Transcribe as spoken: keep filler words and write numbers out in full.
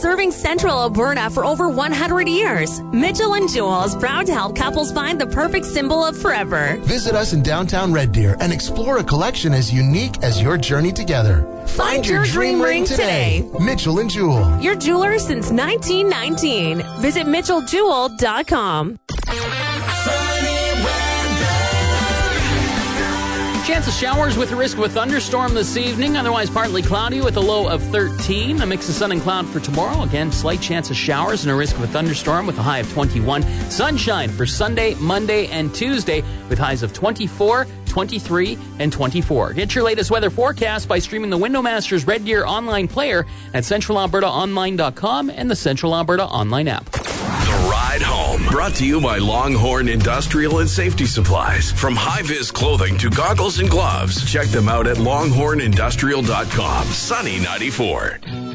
serving Central Alberta for over one hundred years. Mitchell and Jewell is proud to help couples find the perfect symbol of forever. Visit us in downtown Red Deer and explore a collection as unique as your journey together. Find, Find your, your dream, dream ring today. today. Mitchell and Jewell. Your jeweler since nineteen nineteen. Visit mitchell jewell dot com. Chance of showers with a risk of a thunderstorm this evening. Otherwise partly cloudy with a low of thirteen. A mix of sun and cloud for tomorrow. Again, slight chance of showers and a risk of a thunderstorm with a high of twenty-one. Sunshine for Sunday, Monday, and Tuesday with highs of twenty-four, twenty-three, and twenty-four. Get your latest weather forecast by streaming the Windowmasters Red Deer online player at central alberta online dot com and the Central Alberta online app. The Ride Home, brought to you by Longhorn Industrial and Safety Supplies. From high-vis clothing to goggles and gloves, check them out at longhorn industrial dot com. Sunny ninety-four.